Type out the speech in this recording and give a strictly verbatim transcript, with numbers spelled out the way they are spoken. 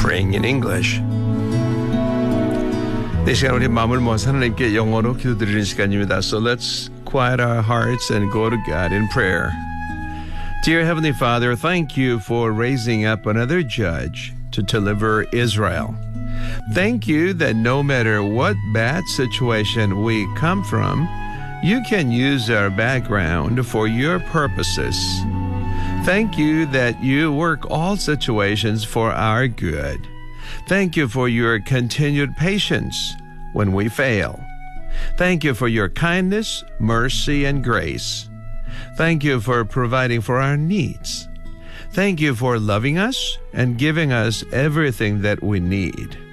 praying in English. 이 시간 우리 마음을 모아서 하나님께 영어로 기도드리는 시간입니다. So let's quiet our hearts and go to God in prayer. Dear Heavenly Father, thank you for raising up another judge to deliver Israel. Thank you that no matter what bad situation we come from, you can use our background for your purposes. Thank you that you work all situations for our good. Thank you for your continued patience when we fail. Thank you for your kindness, mercy, and grace. Thank you for providing for our needs. Thank you for loving us and giving us everything that we need.